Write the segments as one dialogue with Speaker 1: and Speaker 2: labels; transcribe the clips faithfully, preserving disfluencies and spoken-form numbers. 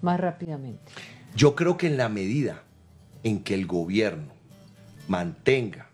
Speaker 1: más rápidamente?
Speaker 2: Yo creo que en la medida en que el gobierno mantenga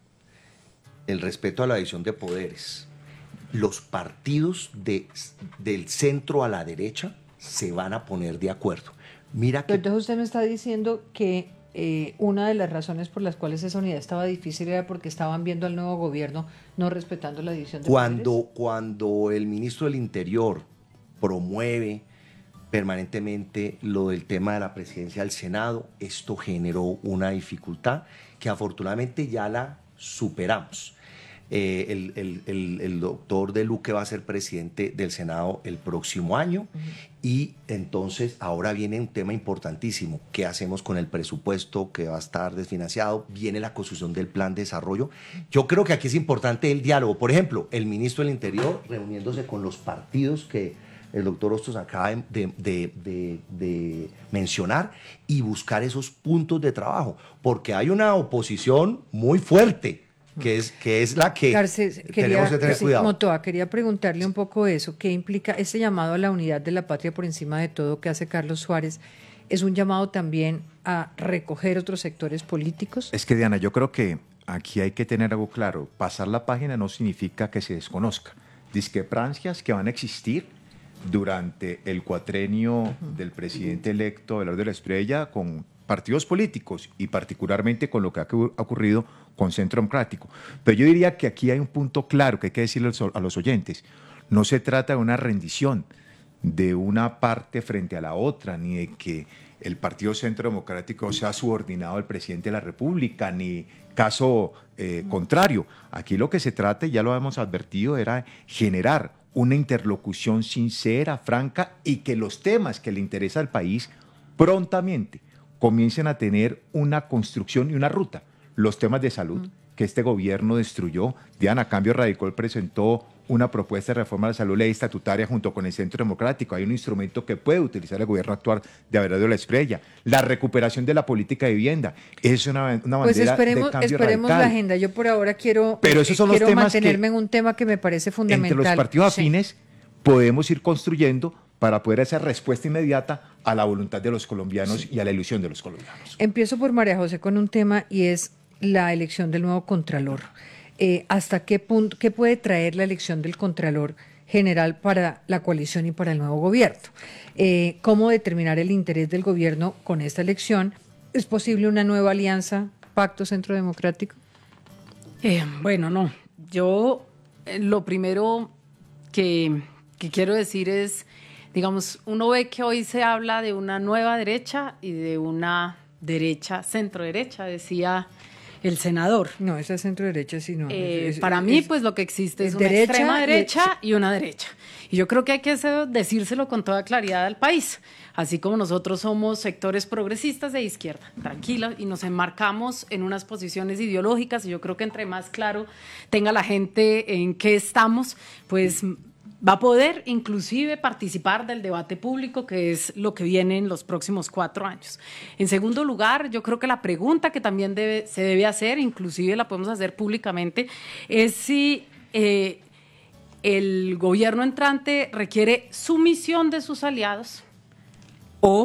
Speaker 2: el respeto a la división de poderes, los partidos de, del centro a la derecha se van a poner de acuerdo. Mira que...
Speaker 1: Entonces usted me está diciendo que eh, una de las razones por las cuales esa unidad estaba difícil era porque estaban viendo al nuevo gobierno no respetando la división de
Speaker 2: cuando,
Speaker 1: poderes.
Speaker 2: Cuando el ministro del Interior promueve permanentemente lo del tema de la presidencia del Senado, esto generó una dificultad que afortunadamente ya la superamos. Eh, el, el, el, el doctor De Luque va a ser presidente del Senado el próximo año. Uh-huh. Y entonces ahora viene un tema importantísimo. ¿Qué hacemos con el presupuesto que va a estar desfinanciado? Viene la construcción del plan de desarrollo. Yo creo que aquí es importante el diálogo. Por ejemplo, el ministro del Interior reuniéndose con los partidos que el doctor Hostos acaba de, de, de, de, de mencionar y buscar esos puntos de trabajo. Porque hay una oposición muy fuerte. Que es, que es la que
Speaker 1: Garcés, quería,
Speaker 2: tenemos que tener
Speaker 1: sí,
Speaker 2: cuidado.
Speaker 1: Motoa, quería preguntarle un poco eso. ¿Qué implica ese llamado a la unidad de la patria por encima de todo que hace Carlos Suárez? ¿Es un llamado también a recoger otros sectores políticos?
Speaker 3: Es que, Diana, yo creo que aquí hay que tener algo claro. Pasar la página no significa que se desconozca. Discrepancias que van a existir durante el cuatrenio uh-huh. del presidente electo Abelardo de la Espriella con partidos políticos y particularmente con lo que ha ocurrido con Centro Democrático. Pero yo diría que aquí hay un punto claro que hay que decirle a los oyentes. No se trata de una rendición de una parte frente a la otra, ni de que el Partido Centro Democrático sea subordinado al presidente de la República, ni caso eh, contrario. Aquí lo que se trata, y ya lo hemos advertido, era generar una interlocución sincera, franca, y que los temas que le interesa al país prontamente comiencen a tener una construcción y una ruta. Los temas de salud, mm. que este gobierno destruyó. Diana, Cambio Radical presentó una propuesta de reforma de la salud, ley estatutaria junto con el Centro Democrático. Hay un instrumento que puede utilizar el gobierno actual de Abelardo de la Espriella. La recuperación de la política de vivienda es una, una bandera
Speaker 1: pues esperemos,
Speaker 3: de cambio
Speaker 1: esperemos
Speaker 3: radical.
Speaker 1: La agenda. Yo por ahora quiero,
Speaker 3: Pero esos son
Speaker 1: quiero
Speaker 3: los temas
Speaker 1: mantenerme
Speaker 3: que,
Speaker 1: en un tema que me parece fundamental.
Speaker 3: Entre los partidos
Speaker 1: sí.
Speaker 3: afines podemos ir construyendo para poder hacer respuesta inmediata a la voluntad de los colombianos sí. y a la ilusión de los colombianos.
Speaker 1: Empiezo por María José con un tema y es la elección del nuevo Contralor. Eh, ¿Hasta qué punto, qué puede traer la elección del Contralor General para la coalición y para el nuevo gobierno? Eh, ¿Cómo determinar el interés del gobierno con esta elección? ¿Es posible una nueva alianza, pacto Centro Democrático?
Speaker 4: Eh, bueno, no. Yo eh, lo primero que, que quiero decir es, digamos, uno ve que hoy se habla de una nueva derecha y de una derecha, centro-derecha, decía el senador.
Speaker 1: No, esa es centro-derecha, sí, no.
Speaker 4: Eh,
Speaker 1: es,
Speaker 4: para
Speaker 1: es,
Speaker 4: mí,
Speaker 1: es,
Speaker 4: pues lo que existe es,
Speaker 1: es
Speaker 4: una
Speaker 1: derecha
Speaker 4: extrema derecha
Speaker 1: y,
Speaker 4: y una derecha. Y yo creo que hay que decírselo con toda claridad al país, así como nosotros somos sectores progresistas de izquierda, tranquila, y nos enmarcamos en unas posiciones ideológicas, y yo creo que entre más claro tenga la gente en qué estamos, pues va a poder inclusive participar del debate público, que es lo que viene en los próximos cuatro años. En segundo lugar, yo creo que la pregunta que también debe, se debe hacer, inclusive la podemos hacer públicamente, es si eh, el gobierno entrante requiere sumisión de sus aliados o,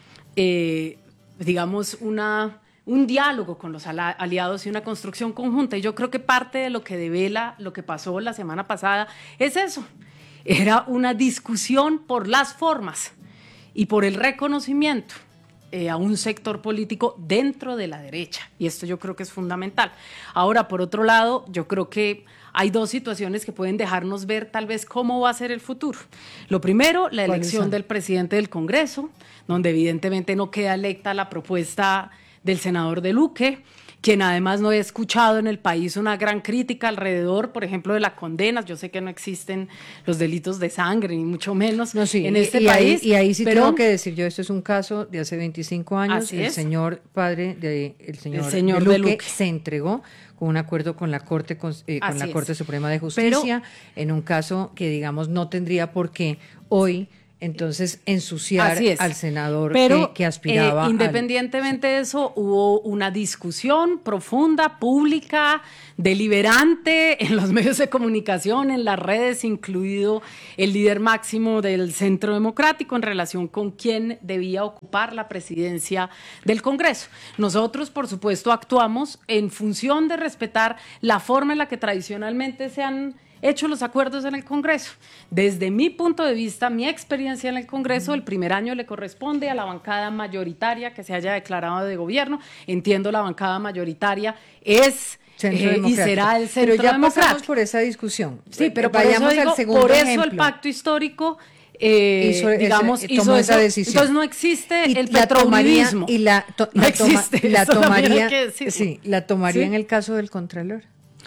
Speaker 4: eh, digamos, una, un diálogo con los aliados y una construcción conjunta. Y yo creo que parte de lo que devela lo que pasó la semana pasada es eso. Era una discusión por las formas y por el reconocimiento eh, a un sector político dentro de la derecha, y esto yo creo que es fundamental. Ahora, por otro lado, yo creo que hay dos situaciones que pueden dejarnos ver tal vez cómo va a ser el futuro. Lo primero, la elección del presidente del Congreso, donde evidentemente no queda electa la propuesta del senador De Luque, quien además no he escuchado en el país una gran crítica alrededor, por ejemplo, de las condenas. Yo sé que no existen los delitos de sangre, ni mucho menos
Speaker 1: no, sí,
Speaker 4: en
Speaker 1: y,
Speaker 4: este
Speaker 1: y
Speaker 4: país.
Speaker 1: Ahí, y ahí sí
Speaker 4: pero,
Speaker 1: tengo que decir yo, esto es un caso de hace veinticinco años. El
Speaker 4: es.
Speaker 1: señor padre del de, señor,
Speaker 4: el señor
Speaker 1: De Luque,
Speaker 4: De Luque
Speaker 1: se entregó con un acuerdo con la Corte, con, eh, con la Corte Suprema de Justicia,
Speaker 4: pero,
Speaker 1: en un caso que, digamos, no tendría por qué hoy entonces ensuciar al senador
Speaker 4: Pero,
Speaker 1: que, que aspiraba.
Speaker 4: Eh, independientemente al... de eso, hubo una discusión profunda, pública, deliberante en los medios de comunicación, en las redes, incluido el líder máximo del Centro Democrático en relación con quién debía ocupar la presidencia del Congreso. Nosotros, por supuesto, actuamos en función de respetar la forma en la que tradicionalmente se han hecho los acuerdos en el Congreso. Desde mi punto de vista, mi experiencia en el Congreso, el primer año le corresponde a la bancada mayoritaria que se haya declarado de gobierno. Entiendo la bancada mayoritaria es eh, y será el Centro
Speaker 1: Pero ya
Speaker 4: Democrático.
Speaker 1: pasamos por esa discusión.
Speaker 4: Sí, pero por
Speaker 1: vayamos
Speaker 4: eso, digo,
Speaker 1: al segundo
Speaker 4: por eso
Speaker 1: ejemplo.
Speaker 4: el pacto histórico Eh,
Speaker 1: hizo,
Speaker 4: digamos,
Speaker 1: ese,
Speaker 4: hizo
Speaker 1: esa
Speaker 4: eso.
Speaker 1: decisión.
Speaker 4: Entonces no existe
Speaker 1: y
Speaker 4: el
Speaker 1: la tomaría,
Speaker 4: petrouribismo.
Speaker 1: y la, to,
Speaker 4: no
Speaker 1: la, toma,
Speaker 4: existe,
Speaker 1: la tomaría,
Speaker 4: que
Speaker 1: sí, la tomaría
Speaker 4: ¿Sí?
Speaker 1: en el caso del Contralor.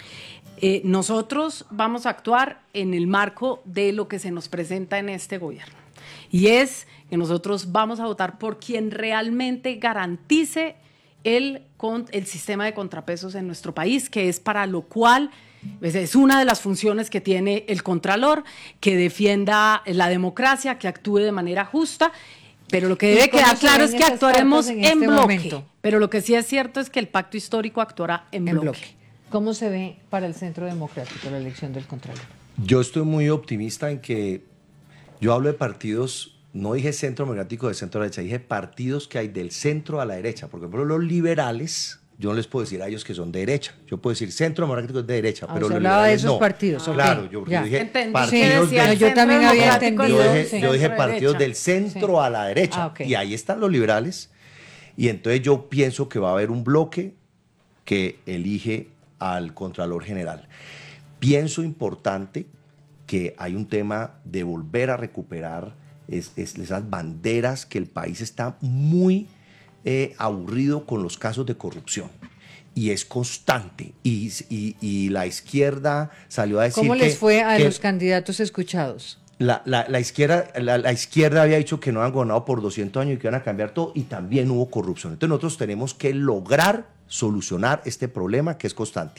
Speaker 4: Eh, nosotros vamos a actuar en el marco de lo que se nos presenta en este gobierno. Y es que nosotros vamos a votar por quien realmente garantice el, el sistema de contrapesos en nuestro país, que es para lo cual es una de las funciones que tiene el Contralor, que defienda la democracia, que actúe de manera justa, pero lo que debe quedar claro es que actuaremos en, en este bloque. Momento? Pero lo que sí es cierto es que el pacto histórico actuará en, en bloque. bloque.
Speaker 1: ¿Cómo se ve para el Centro Democrático la elección del Contralor?
Speaker 2: Yo estoy muy optimista en que yo hablo de partidos, no dije Centro Democrático de centro a la derecha, dije partidos que hay del centro a la derecha, porque por ejemplo los liberales, yo no les puedo decir a ellos que son de derecha, yo puedo decir Centro Democrático es de derecha, ah, pero los
Speaker 1: hablaba
Speaker 2: liberales
Speaker 1: de esos
Speaker 2: no.
Speaker 1: partidos.
Speaker 2: Ah,
Speaker 1: Okay.
Speaker 2: Claro, yo, yo dije
Speaker 4: Entendí.
Speaker 2: partidos
Speaker 4: Sí,
Speaker 2: del,
Speaker 1: yo también había entendido.
Speaker 2: Yo dije,
Speaker 1: sí.
Speaker 2: yo dije partidos del centro sí. a la derecha,
Speaker 1: ah, okay.
Speaker 2: y ahí están los liberales, y entonces yo pienso que va a haber un bloque que elige al Contralor General. Pienso importante que hay un tema de volver a recuperar es, es esas banderas que el país está muy eh, aburrido con los casos de corrupción y es constante y, y, y la izquierda salió a decir
Speaker 1: ¿Cómo
Speaker 2: que,
Speaker 1: les fue a
Speaker 2: que
Speaker 1: los candidatos escuchados?
Speaker 2: La, la, la, izquierda, la, la izquierda había dicho que no han gobernado por doscientos años y que iban a cambiar todo y también hubo corrupción. Entonces nosotros tenemos que lograr solucionar este problema que es constante.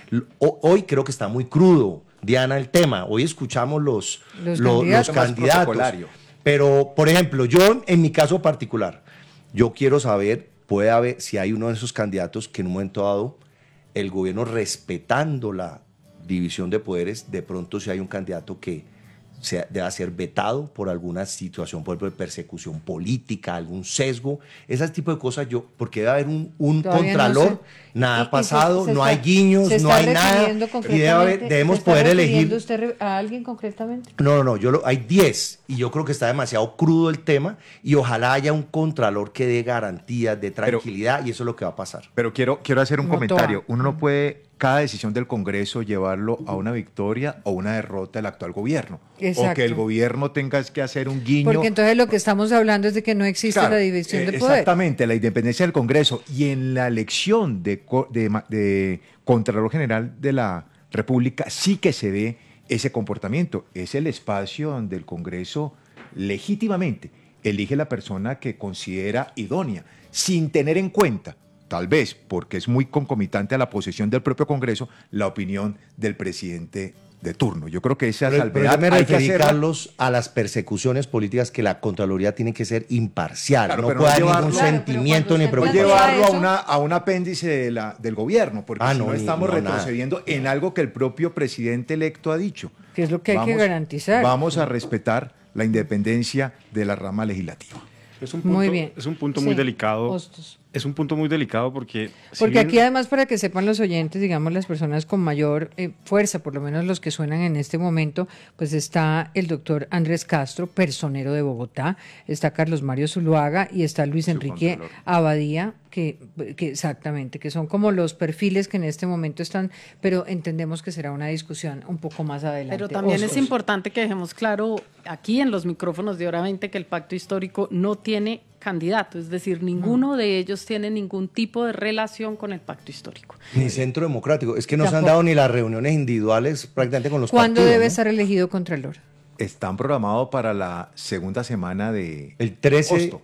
Speaker 2: Hoy creo que está muy crudo, Diana, el tema. Hoy escuchamos los,
Speaker 1: los
Speaker 2: lo,
Speaker 1: candidatos,
Speaker 2: los candidatos pero, por ejemplo, yo en mi caso particular, yo quiero saber, puede haber, si hay uno de esos candidatos que en un momento dado el gobierno respetando la división de poderes, de pronto si hay un candidato que se deba ser vetado por alguna situación, por ejemplo, de persecución política, algún sesgo, ese tipo de cosas, yo, porque debe haber un, un contralor, no sé. nada ha pasado, se, se no está, hay guiños, no hay nada, y debe haber, debemos
Speaker 1: ¿se está
Speaker 2: poder elegir.
Speaker 1: ¿Usted a alguien concretamente?
Speaker 2: No, no, no, yo lo, hay diez, y yo creo que está demasiado crudo el tema, y ojalá haya un contralor que dé garantías, de tranquilidad, pero, y eso es lo que va a pasar.
Speaker 3: Pero quiero, quiero hacer un
Speaker 1: Motoa.
Speaker 3: comentario, uno no puede cada decisión del Congreso llevarlo a una victoria o una derrota del actual gobierno.
Speaker 1: Exacto.
Speaker 3: O que el gobierno tenga que hacer un guiño.
Speaker 1: Porque entonces lo que estamos hablando es de que no existe
Speaker 3: claro,
Speaker 1: la división
Speaker 3: eh,
Speaker 1: de poder.
Speaker 3: Exactamente, la independencia del Congreso. Y en la elección de, de, de Contralor General de la República sí que se ve ese comportamiento. Es el espacio donde el Congreso legítimamente elige la persona que considera idónea, sin tener en cuenta, tal vez porque es muy concomitante a la posición del propio Congreso, la opinión del presidente de turno. Yo creo que esa
Speaker 2: pero,
Speaker 3: salvedad
Speaker 2: pero yo me
Speaker 3: hay que
Speaker 2: referí,
Speaker 3: hacerla.
Speaker 2: Carlos, a las persecuciones políticas, que la Contraloría tiene que ser imparcial,
Speaker 3: claro,
Speaker 2: no
Speaker 3: pero
Speaker 2: puede
Speaker 3: no
Speaker 2: haber ningún
Speaker 3: llevarlo,
Speaker 2: sentimiento ni
Speaker 3: no
Speaker 2: preocupación.
Speaker 3: llevarlo a, una, a un apéndice de la, del gobierno, porque
Speaker 2: ah,
Speaker 3: si
Speaker 2: no,
Speaker 3: no
Speaker 2: ni,
Speaker 3: estamos
Speaker 2: no,
Speaker 3: retrocediendo
Speaker 2: nada.
Speaker 3: en algo que el propio presidente electo ha dicho.
Speaker 1: Que es lo que hay
Speaker 3: vamos,
Speaker 1: que garantizar.
Speaker 3: Vamos a respetar la independencia de la rama legislativa.
Speaker 5: Es un punto,
Speaker 1: muy bien.
Speaker 5: Es un punto muy
Speaker 1: sí.
Speaker 5: delicado.
Speaker 1: Hostos.
Speaker 5: Es un punto muy delicado porque...
Speaker 1: Porque
Speaker 5: si bien,
Speaker 1: aquí además, para que sepan los oyentes, digamos las personas con mayor eh, fuerza, por lo menos los que suenan en este momento, pues está el doctor Andrés Castro, personero de Bogotá, está Carlos Mario Zuluaga y está Luis Enrique Abadía, que, que exactamente, que son como los perfiles que en este momento están, pero entendemos que será una discusión un poco más adelante.
Speaker 4: Pero también
Speaker 1: Hostos.
Speaker 4: es importante que dejemos claro aquí en los micrófonos de Hora veinte que el pacto histórico no tiene candidato, es decir, ninguno mm. de ellos tiene ningún tipo de relación con el pacto histórico.
Speaker 2: Ni Centro Democrático, es que no se han dado ni las reuniones individuales prácticamente con los
Speaker 1: ¿Cuándo
Speaker 2: partidos,
Speaker 1: debe
Speaker 2: ¿no?
Speaker 1: estar elegido Contralor?
Speaker 3: Están programados para la segunda semana de
Speaker 2: el trece,
Speaker 3: agosto.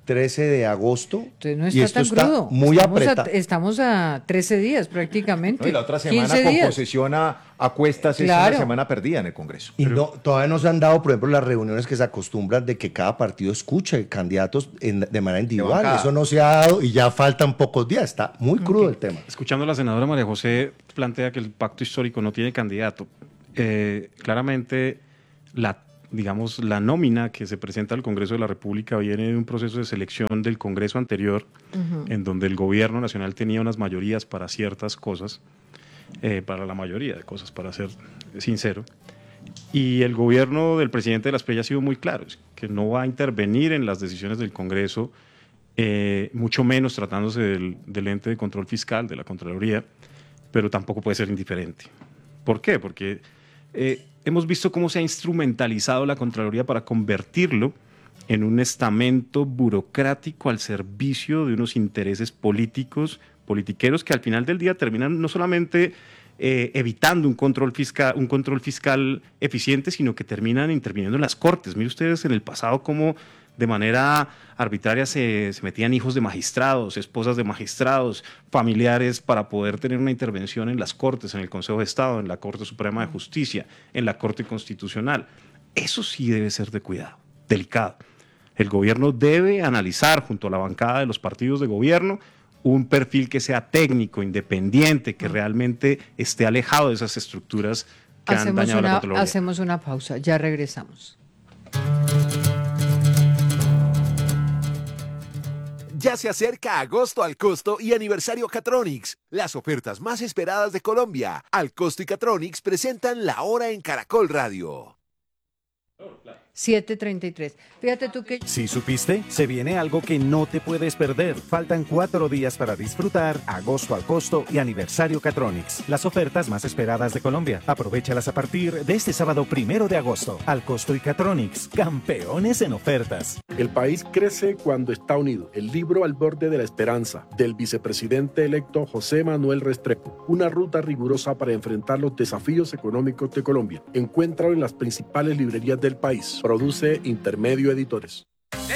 Speaker 2: trece de agosto.
Speaker 1: Entonces no
Speaker 2: y
Speaker 1: está
Speaker 2: esto
Speaker 1: tan
Speaker 2: está
Speaker 1: crudo.
Speaker 2: muy
Speaker 1: estamos
Speaker 2: apretado.
Speaker 1: A, estamos a trece días prácticamente.
Speaker 3: No, y la otra semana
Speaker 1: quince
Speaker 3: con
Speaker 1: días.
Speaker 3: posesión a, a cuestas es
Speaker 1: Claro.
Speaker 3: una semana perdida en el Congreso.
Speaker 2: Y no, todavía no se han dado, por ejemplo, las reuniones que se acostumbran de que cada partido escuche candidatos en- de manera individual.
Speaker 3: bancada.
Speaker 2: Eso no se ha dado y ya faltan pocos días. Está muy crudo
Speaker 1: Ok.
Speaker 2: el tema.
Speaker 5: escuchando a la senadora María José, plantea que el pacto histórico no tiene candidato. Eh, claramente, la, digamos, la nómina que se presenta al Congreso de la República viene de un proceso de selección del Congreso anterior, uh-huh. en donde el gobierno nacional tenía unas mayorías para ciertas cosas, eh, para la mayoría de cosas, para ser sincero. Y el gobierno del presidente de las P R I ha sido muy claro, es que no va a intervenir en las decisiones del Congreso, eh, mucho menos tratándose del, del ente de control fiscal, de la Contraloría, pero tampoco puede ser indiferente. ¿Por qué? Porque eh, hemos visto cómo se ha instrumentalizado la Contraloría para convertirlo en un estamento burocrático al servicio de unos intereses políticos, politiqueros, que al final del día terminan no solamente eh, evitando un control fiscal, un control fiscal eficiente, sino que terminan interviniendo en las Cortes. Miren ustedes en el pasado cómo de manera arbitraria se, se metían hijos de magistrados, esposas de magistrados, familiares para poder tener una intervención en las Cortes, en el Consejo de Estado, en la Corte Suprema de Justicia, en la Corte Constitucional. Eso sí debe ser de cuidado, delicado. El gobierno debe analizar junto a la bancada de los partidos de gobierno un perfil que sea técnico, independiente, que realmente esté alejado de esas estructuras que han
Speaker 1: Hacemos
Speaker 5: dañado
Speaker 1: una,
Speaker 5: la Contraloría.
Speaker 1: hacemos una pausa, ya regresamos.
Speaker 6: Ya se acerca agosto al costo y aniversario Catronics, las ofertas más esperadas de Colombia. Al Costo y Catronics presentan La Hora en Caracol Radio.
Speaker 1: siete treinta y tres. Fíjate tú que...
Speaker 7: ¿Sí supiste? Se viene algo que no te puedes perder. Faltan cuatro días para disfrutar agosto al costo y aniversario Catronics, las ofertas más esperadas de Colombia. Aprovéchalas a partir de este sábado primero de agosto. Al Costo y Catronics, campeones en ofertas.
Speaker 8: El país crece cuando está unido. El libro Al borde de la esperanza, del vicepresidente electo José Manuel Restrepo. Una ruta rigurosa para enfrentar los desafíos económicos de Colombia. Encuéntralo en las principales librerías del país. Produce Intermedio Editores.